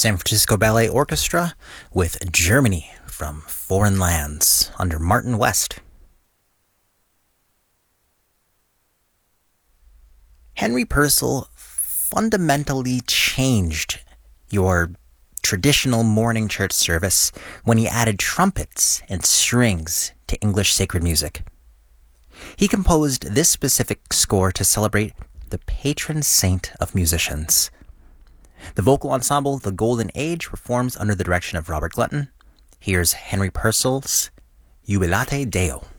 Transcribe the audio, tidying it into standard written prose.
San Francisco Ballet Orchestra with Germany from Foreign Lands under Martin West. Henry Purcell fundamentally changed your traditional morning church service when he added trumpets and strings to English sacred music. He composed this specific score to celebrate the patron saint of musicians. The vocal ensemble, The Golden Age, performs under the direction of Robert Glutton. Here's Henry Purcell's Jubilate Deo.